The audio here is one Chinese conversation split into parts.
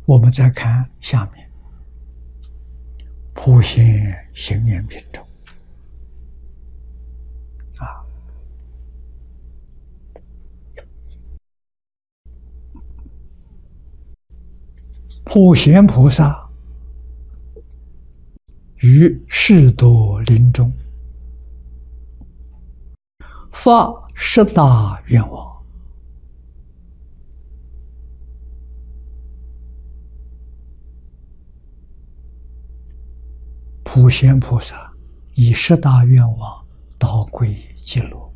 我们再看下面，普贤行愿品中啊，普贤菩萨于士多林中发十大愿望，普贤菩萨以十大愿望导归极乐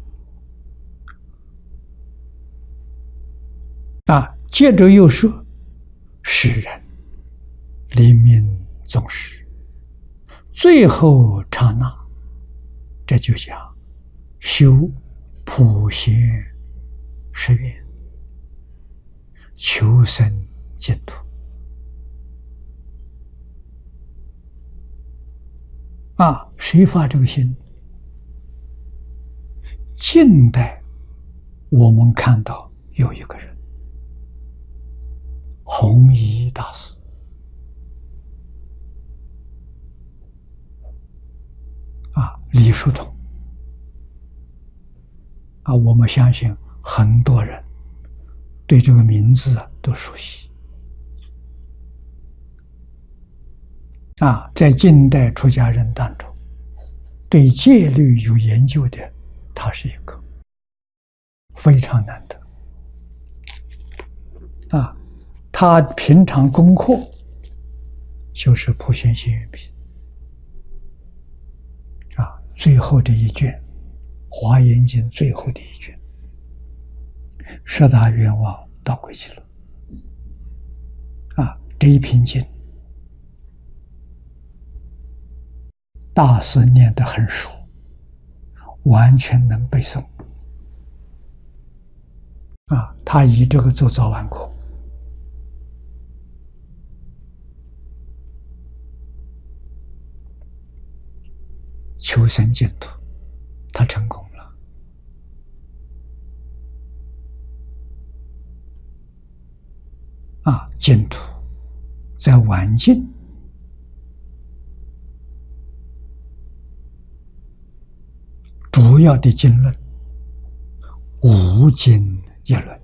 接着又说世人临命终时，最后刹那，这就讲修普贤十愿，求生净土谁发这个心？近代我们看到有一个人，弘一大师李叔同我们相信很多人对这个名字都熟悉在近代出家人当中，对戒律有研究的，他是一个非常难得他平常功课就是普贤行愿品最后这一卷《华严经》最后的一卷，十大愿望导归极乐这一品经大师念得很熟，完全能背诵他以这个做早晚课求生净土，他成功了净土在晚近主要的经论5经一论